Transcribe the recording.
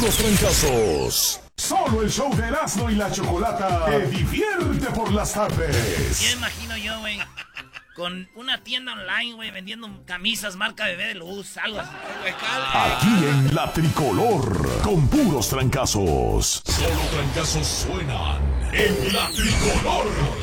puros trancazos. Solo el show de Erasmo y la Chocolata te divierte por las tardes. Ya imagino yo, güey, con una tienda online, güey, vendiendo camisas marca Bebé de Luz, algo así. Aquí en La Tricolor, con puros trancazos. Solo trancazos suenan en La Tricolor.